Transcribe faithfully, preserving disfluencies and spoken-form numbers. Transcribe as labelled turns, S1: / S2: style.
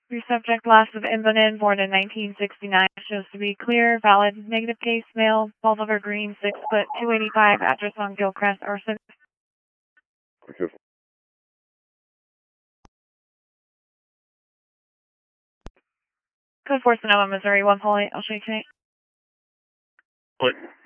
S1: Your subject last of Imbonen, born in nineteen sixty-nine, shows to be clear, valid, negative case, male, Bolivar Green, six foot, two eighty-five, address on Gilcrest, Arson.
S2: Okay.
S1: Code four Sonoma, Missouri, one Polly, I'll show you tonight.
S2: Wait.